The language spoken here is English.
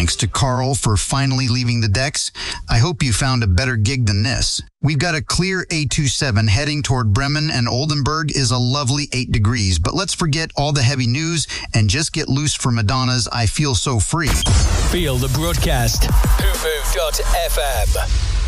Thanks to Carl for finally leaving the decks. I hope you found a better gig than this. We've got a clear A27 heading toward Bremen, and Oldenburg is a lovely 8 degrees. But let's forget all the heavy news and just get loose for Madonna's I Feel So Free. Feel the broadcast. Hoopoo.fm.